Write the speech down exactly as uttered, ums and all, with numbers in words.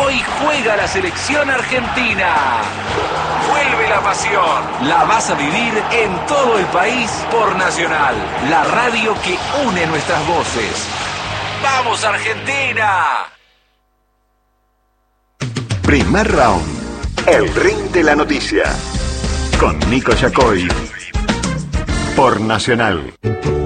Hoy juega la selección argentina. Vuelve la pasión. La vas a vivir en todo el país por Nacional, la radio que une nuestras voces. ¡Vamos, Argentina! Primer round. El ring de la noticia. Con Nico Yacoy. Por Nacional.